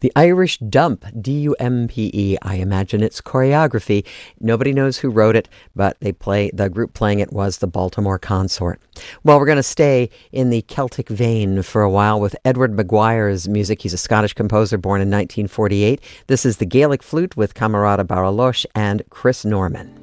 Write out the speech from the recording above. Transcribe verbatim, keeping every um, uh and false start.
The Irish Dump, D U M P E. I imagine it's choreography. Nobody knows who wrote it, but they play. The group playing it was the Baltimore Consort. Well, we're going to stay in the Celtic vein for a while with Edward Maguire's music. He's a Scottish composer born in nineteen forty-eight. This is the Gaelic Flute with Camerata Baralosh and Chris Norman.